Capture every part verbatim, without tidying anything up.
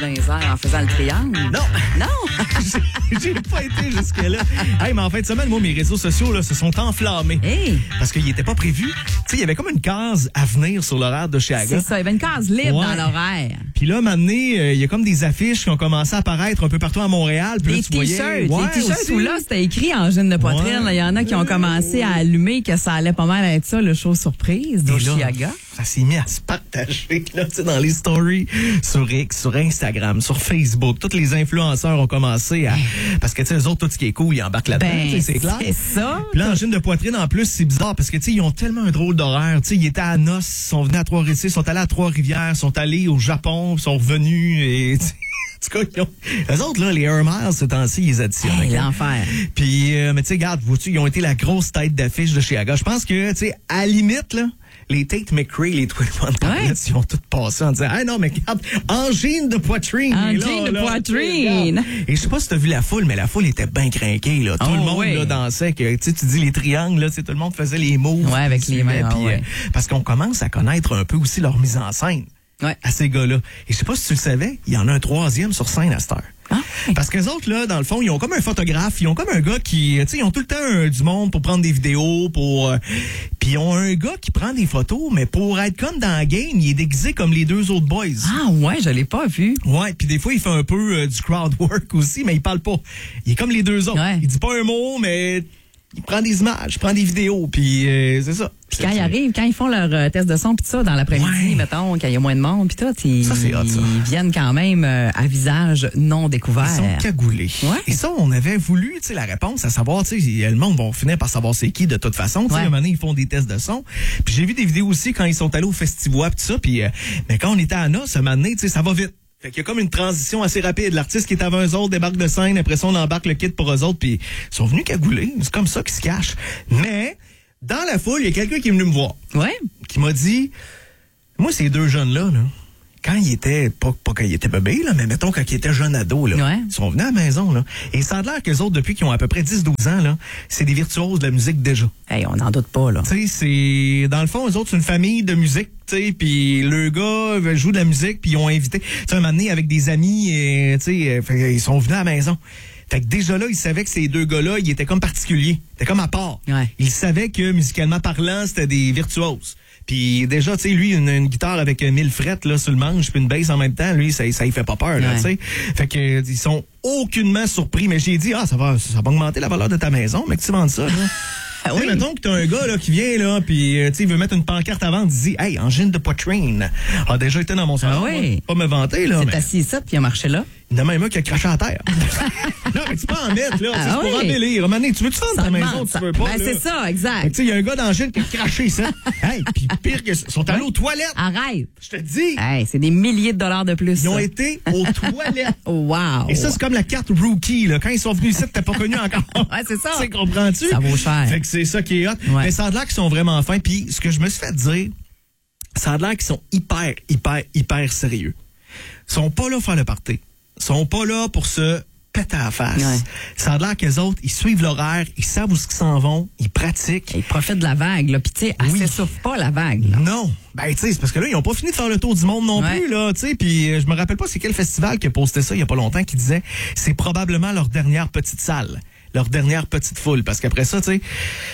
dans les airs en faisant le triangle. Non! Non! j'ai, j'ai pas été jusque-là. Hey, mais en fin de semaine, moi, mes réseaux sociaux là, se sont enflammés. Hey. Parce qu'il n'était pas prévu. Tu sais, il y avait comme une case à venir sur l'horaire de chez Aga. C'est ça, il y avait une case libre Ouais. dans l'horaire. Puis là, maintenant, il euh, y a comme des affiches qui ont commencé à apparaître un peu partout à Montréal. Puis Des là, tu voyais- t-shirts, Ouais, des t-shirts aussi. où là, c'était écrit en jeune de poitrine. Ouais. Il y en a qui ont commencé à allumer que ça allait pas mal être ça, le show surprise Et là, d'Oshiaga. ça s'est mis à se partager là, tu sais, dans les stories sur X, sur Instagram, sur Facebook. Tous les influenceurs ont commencé à... Parce que, tu sais, eux autres, tout ce qui est cool, ils embarquent là-dedans, Ben, tu sais, c'est clair. c'est ça. Puis là, en jeune de poitrine, en plus, c'est bizarre parce que, tu sais, ils ont tellement un drôle d'horaire. Tu sais, ils étaient à Noces, ils sont venus à Trois-Rivières, ils sont allés à Trois-Rivières, ils sont allés au Japon, ils sont revenus et... tu sais, en tout cas, ils ont... eux autres, là, les Air Miles, ce temps-ci, ils additionnent. Hey, OK? l'enfer. Puis, euh, mais tu sais, regarde, vois-tu, ils ont été la grosse tête d'affiche de chez Aga. Je pense que, tu sais, à la limite, là, les Tate McRae, les vingt-et-un Pilots, Ouais. ils ont tout passé en disant, ah non, mais regarde, angine de poitrine. Angine là, de là, poitrine. regarde. Et je sais pas si t'as vu la foule, mais la foule était bien crinquée, là. Tout Oh, le monde, ouais. là, dansait, que, tu sais, tu dis les triangles, là, c'est tout le monde faisait les moves. Ouais, avec puis les mains, suivait, ah puis, ouais. euh, parce qu'on commence à connaître un peu aussi leur mise en scène. Ouais. À ces gars-là. Et je sais pas si tu le savais, il y en a un troisième sur scène à cette heure. Ah. Parce que les autres, là, dans le fond, ils ont comme un photographe, ils ont comme un gars qui, tu sais, ils ont tout le temps euh, du monde pour prendre des vidéos, pour... Euh, puis ils ont un gars qui prend des photos, mais pour être comme dans la game, il est déguisé comme les deux autres boys. Ah ouais, je l'ai pas vu. Ouais, puis des fois, il fait un peu euh, du crowd work aussi, mais il parle pas. Il est comme les deux autres. Ouais. Il dit pas un mot, mais il prend des images, il prend des vidéos, puis euh, c'est ça. Puis quand ils arrivent, quand ils font leur euh, test de son puis tout ça dans l'après-midi, Ouais. mettons, quand il y a moins de monde puis tout, ils, Ça, c'est hot, ça. ils viennent quand même euh, à visage non découvert. Ils sont cagoulés. Ouais. Et ça, on avait voulu, tu sais, la réponse, à savoir, tu sais, le monde va finir par savoir c'est qui de toute façon. Tu sais, Ouais. à un moment donné, ils font des tests de son. Puis j'ai vu des vidéos aussi quand ils sont allés au festival pis tout ça. Puis, euh, mais quand on était à Noces, à un moment donné, tu sais, ça va vite. Fait qu'il y a comme une transition assez rapide. L'artiste qui est avant eux autres débarque de scène. Après ça, on embarque le kit pour eux autres. Puis ils sont venus cagoulés. C'est comme ça qu'ils se cachent. Mais dans la foule, il y a quelqu'un qui est venu me voir. Ouais. Qui m'a dit, moi, ces deux jeunes-là, là, quand ils étaient, pas, pas quand ils étaient bébés, là, mais mettons quand ils étaient jeunes ados, là, Ouais. ils sont venus à la maison, là. Et ça a l'air qu'eux autres, depuis qu'ils ont à peu près dix douze ans, là, c'est des virtuoses de la musique déjà. Hey, on n'en doute pas, là. Tu sais, c'est, dans le fond, eux autres, c'est une famille de musique, tu sais, puis le gars joue de la musique, puis ils ont invité, tu sais, un moment donné, avec des amis, et, tu sais, euh, fait, ils sont venus à la maison. Fait que déjà là, ils savaient que ces deux gars-là, ils étaient comme particuliers. Ils étaient comme à part. Ouais. Ils savaient que, musicalement parlant, c'était des virtuoses. Puis déjà, tu sais, lui, une, une guitare avec mille frettes là, sur le manche, puis une bass en même temps, lui, ça, ça y fait pas peur, là, Ouais. tu sais. Fait que, euh, ils sont aucunement surpris. Mais j'ai dit, ah, ça va, ça va augmenter la valeur de ta maison, mais que tu vendes ça, là. Ah Tu sais, oui. mettons que t'as un gars là, qui vient là, puis euh, tu sais, il veut mettre une pancarte à vendre, il dit, hey, angine de poitrine. A déjà été dans mon salon. Ah oui. Moi. Pas me vanter, là. C'est Mais assis ça puis il a marché là. il y en a même un qui a craché à terre. non, mais tu peux en mettre, là. Ah tu sais, c'est pour oui. embellir. Mané, tu veux-tu vendre Ça ta maison, demande, tu ça. veux pas. Ben, là? c'est ça, exact. Fait que, tu sais, il y a un gars dans le gîte qui a craché ça. Hey, puis pire que ça, ils sont allés aux toilettes. Arrête. Je te dis, Hey, c'est des milliers de dollars de plus. ils ont ça. été aux toilettes. Wow. Et ça, c'est comme la carte rookie, là. Quand ils sont venus ici, t'as pas connu encore. Ouais, c'est ça. Tu sais, comprends-tu? Ça vaut cher. Fait que c'est ça qui est hot. Ouais. Mais ça a l'air qu'ils sont vraiment fins. Puis ce que je me suis fait dire, ça a l'air qu'ils sont hyper, hyper, hyper sérieux. Ils sont pas là pour faire le party. Ils sont pas là pour se péter à la face. Ouais. Ça a l'air qu'eux autres, ils suivent l'horaire, ils savent où ils s'en vont, ils pratiquent. Ils profitent de la vague, là. Puis, tu sais, elle Oui. s'essouffle pas, la vague, là. Non. Ben, tu sais, c'est parce que là, ils ont pas fini de faire le tour du monde non Ouais. plus, là, tu sais. Puis, euh, je me rappelle pas c'est quel festival qui a posté ça il y a pas longtemps, qui disait c'est probablement leur dernière petite salle, leur dernière petite foule. Parce qu'après ça, tu sais,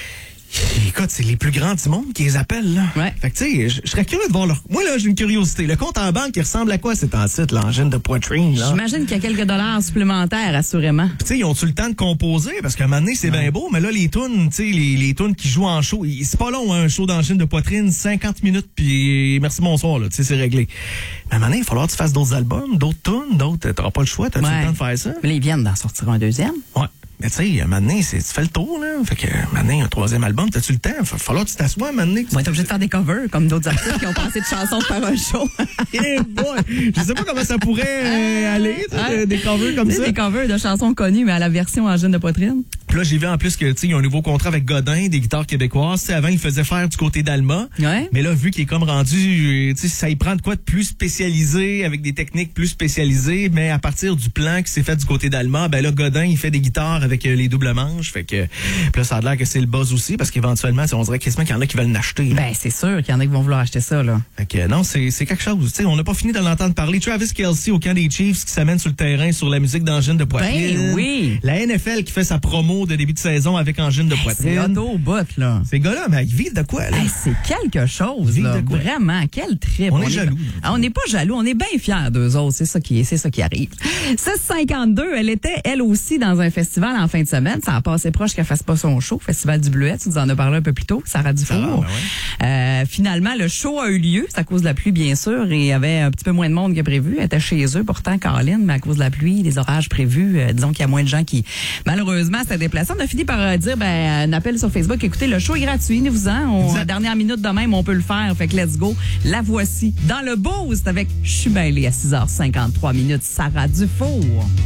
écoute, c'est les plus grands du monde qui les appellent, là. Ouais. Fait que, tu sais, je je serais curieux de voir leur. Moi, là, j'ai une curiosité. Le compte en banque, il ressemble à quoi, cet site, l'engine de poitrine, là? J'imagine qu'il y a quelques dollars supplémentaires, assurément. Puis, tu sais, ils ont-tu le temps de composer? Parce qu'à un moment donné, c'est bien beau, mais là, les tunes, tu sais, les, les tunes qui jouent en show, il- c'est pas long, hein, un show d'engine de poitrine, cinquante minutes, puis merci, bonsoir, là, tu sais, c'est réglé. Mais à un moment donné, il va falloir que tu fasses d'autres albums, d'autres tunes, d'autres, t'auras pas le choix, t'as-tu Ouais. le temps de faire ça? Mais là, ils viennent d'en sortir un deuxième. Ouais. Mais tu sais, à un moment donné, c'est- tu fais le tour, là. Fait que, à un moment donné, un troisième album, t'as-tu le temps? Il va falloir que tu t'assoies, à un moment donné. Ils vont être obligés de faire des covers, comme d'autres artistes qui ont passé de chansons par un show. Eh boy! Je sais pas comment ça pourrait euh, aller, tu sais, Ouais. des covers comme Tu sais, ça. des covers de chansons connues, mais à la version en jeune de poitrine. Puis Puis là, j'ai vu en plus que, tu sais, il y a un nouveau contrat avec Godin, des guitares québécoises. T'sais, avant, il faisait faire du côté d'Alma. Ouais. Mais là, vu qu'il est comme rendu, tu sais, ça y prend de quoi de plus spécialisé, avec des techniques plus spécialisées, mais à partir du plan qui s'est fait du côté d'Alma, ben là, Godin, il fait des guitares avec euh, les doubles manches. Fait que, puis là, ça a l'air que c'est le buzz aussi, parce qu'éventuellement, on dirait quasiment qu'il y en a qui veulent l'acheter. Là. Ben, c'est sûr qu'il y en a qui vont vouloir acheter ça, là. Fait que, non, c'est, c'est quelque chose. Tu sais, on n'a pas fini de l'entendre parler. Travis Kelce au camp des Chiefs qui s'amène sur le terrain sur la musique d'angine de poitrine. Ben oui. La N F L qui fait sa promo de début de saison avec angine de Hey, poitrine. c'est auto au bout, là. Ces gars-là, mais ils vivent de quoi, là? Hey, c'est quelque chose, Vive là. de quoi? Vraiment, quel trip. On est jaloux. Ah, on n'est pas jaloux, on est bien fiers d'eux autres. C'est ça qui, c'est ça qui arrive. six cinquante-deux, elle était, elle aussi, dans un festival en fin de semaine. Ça a passé proche qu'elle fasse pas son show. Festival du Bleuet, tu nous en as parlé un peu plus tôt. Sarah Dufour. Ah, ben ouais. euh, finalement, le show a eu lieu. C'est à cause de la pluie, bien sûr. Et il y avait un petit peu moins de monde que prévu. Elle était chez eux, pourtant, Caroline, mais à cause de la pluie, les orages prévus, euh, disons qu'il y a moins de gens qui, malheureusement, s'étaient déplacés. On a fini par euh, dire, ben, un appel sur Facebook. Écoutez, le show est gratuit, venez-vous-en. On, Exact. dernière minute de même, on peut le faire. Fait que let's go. La voici dans le boost avec Je suis mêlée à six heures cinquante-trois minutes. Sarah Dufour.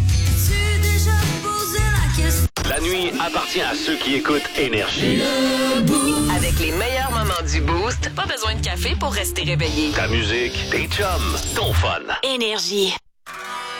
La nuit appartient à ceux qui écoutent Énergie. Avec les meilleurs moments du Boost, pas besoin de café pour rester réveillé. Ta musique, tes chums, ton fun. Énergie.